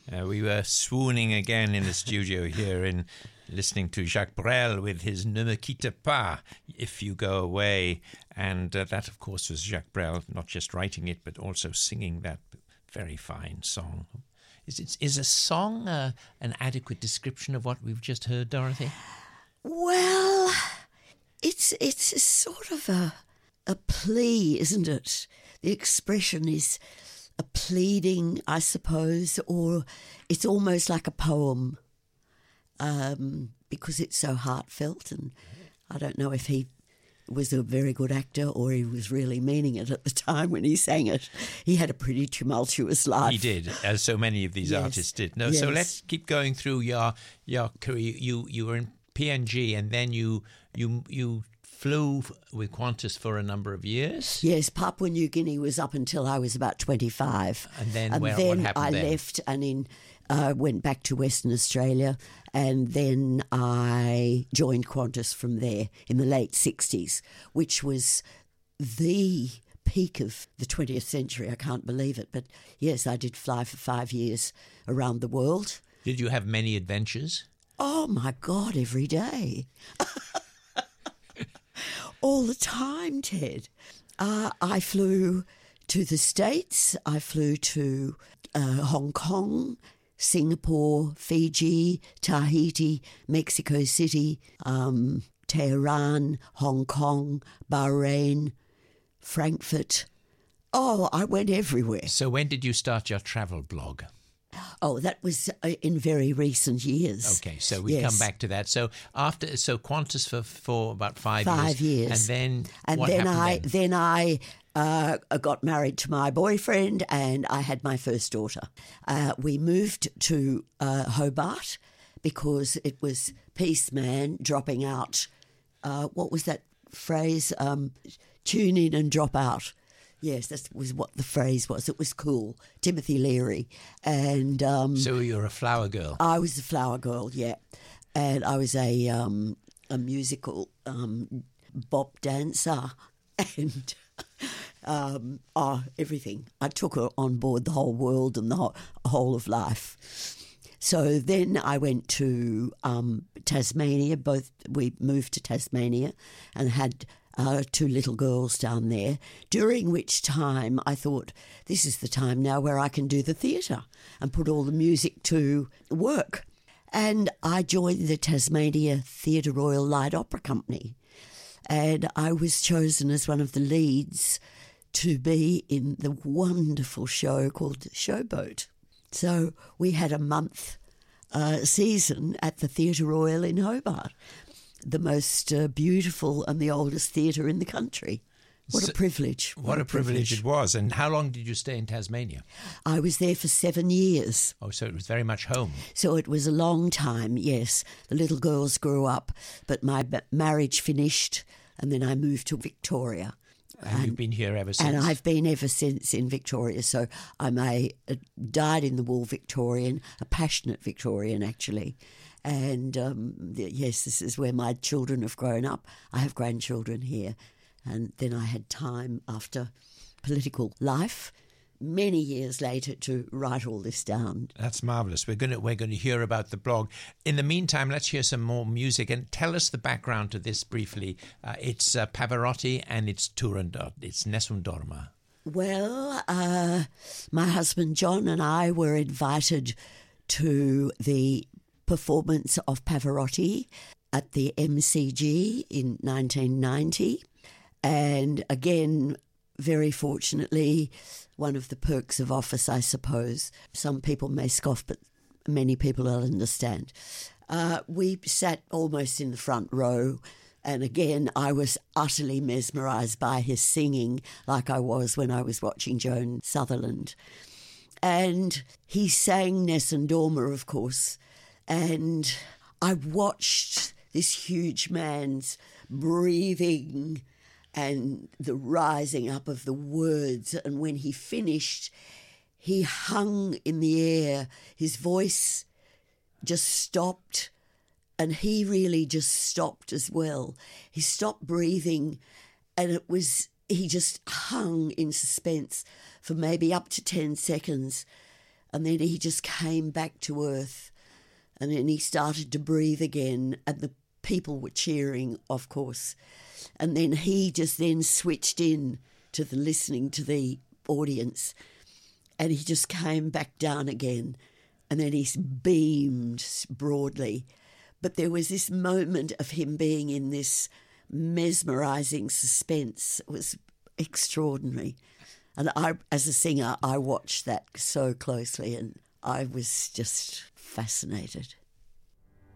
We were swooning again in the studio here in listening to Jacques Brel with his Ne me quitte pas, If You Go Away. And that, of course, was Jacques Brel, not just writing it, but also singing that very fine song. Is a song an adequate description of what we've just heard, Dorothy? Well, it's sort of a plea, isn't it? The expression is a pleading, I suppose, or it's almost like a poem because it's so heartfelt. And I don't know if he was a very good actor or he was really meaning it at the time when he sang it. He had a pretty tumultuous life. He did, as so many of these artists did. No, yes. So let's keep going through your career. You were in PNG and then you flew with Qantas for a number of years. Yes, Papua New Guinea was up until I was about 25. And then, what happened I left and went back to Western Australia, and then I joined Qantas from there in the late 60s, which was the peak of the 20th century. I can't believe it. But yes, I did fly for 5 years around the world. Did you have many adventures? Oh, my God, every day. All the time, Ted. I flew to the States. I flew to Hong Kong, Singapore, Fiji, Tahiti, Mexico City, Tehran, Hong Kong, Bahrain, Frankfurt. Oh, I went everywhere. So when did you start your travel blog? Oh, that was in very recent years. Okay, so we come back to that. So Qantas for about 5 years. 5 years. And then what happened then? Then I got married to my boyfriend and I had my first daughter. We moved to Hobart because it was Peace Man dropping out. What was that phrase? Tune in and drop out. Yes, that was what the phrase was. It was cool. Timothy Leary. And so you're a flower girl. I was a flower girl, yeah. And I was a musical bop dancer and everything. I took her on board the whole world and the whole of life. So then I went to Tasmania. We moved to Tasmania and had 2 little girls down there, during which time I thought, this is the time now where I can do the theatre and put all the music to work. And I joined the Tasmania Theatre Royal Light Opera Company, and I was chosen as one of the leads to be in the wonderful show called Showboat. So we had a month season at the Theatre Royal in Hobart. The most beautiful and the oldest theatre in the country. What a privilege. What a privilege it was. And how long did you stay in Tasmania? I was there for 7 years. Oh, so it was very much home. So it was a long time, yes. The little girls grew up, but my marriage finished and then I moved to Victoria. And you've been here ever since? And I've been ever since in Victoria. So I'm a dyed-in-the-wool Victorian, a passionate Victorian, actually. And yes, this is where my children have grown up. I have grandchildren here. And then I had time after political life, many years later, to write all this down. That's marvellous. We're going to hear about the blog. In the meantime, let's hear some more music and tell us the background to this briefly. It's Pavarotti and it's Turandot. It's Nessun Dorma. Well, my husband John and I were invited to the performance of Pavarotti at the MCG in 1990. And again, very fortunately, one of the perks of office, I suppose. Some people may scoff, but many people will understand. We sat almost in the front row. And again, I was utterly mesmerised by his singing like I was when I was watching Joan Sutherland. And he sang Nessun Dorma, of course. And I watched this huge man's breathing and the rising up of the words. And when he finished, he hung in the air. His voice just stopped, and he really just stopped as well. He stopped breathing, and he just hung in suspense for maybe up to 10 seconds. And then he just came back to earth, and then he started to breathe again, and the people were cheering, of course. And then he just then switched in to the listening to the audience, and he just came back down again, and then he beamed broadly. But there was this moment of him being in this mesmerising suspense. It was extraordinary. And I, as a singer, I watched that so closely, and I was just fascinated.